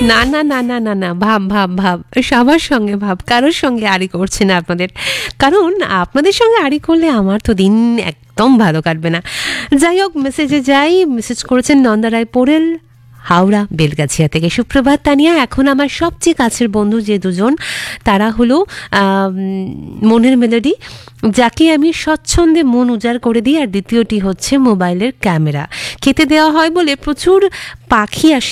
না না না না না না, ভাব ভাব ভাব, সবার সঙ্গে ভাব, কারোর সঙ্গে আড়ি করছে না আপনাদের, কারণ আপনাদের সঙ্গে আড়ি করলে আমার তো দিন একদম ভালো কাটবে না। যাই হোক, মেসেজে যাই। মেসেজ করেছেন নন্দা রায় পোরেল, হাওড়া বেলগাছিয়া থেকে। সুপ্রভাত তানিয়া, এখন আমার সবচেয়ে কাছের বন্ধু যে দুজন, তারা হলো মনের মেলোডি, যাকে আমি স্বচ্ছন্দে মন উজাড় করে দিই, আর দ্বিতীয়টি হচ্ছে মোবাইলের ক্যামেরা। খেতে দেওয়া হয় বলে প্রচুর পাখি আসে